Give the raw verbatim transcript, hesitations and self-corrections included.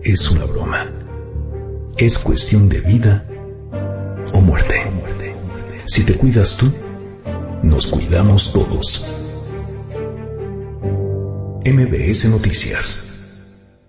es una broma. Es cuestión de vida o muerte. Si te cuidas tú, nos cuidamos todos. M B S Noticias.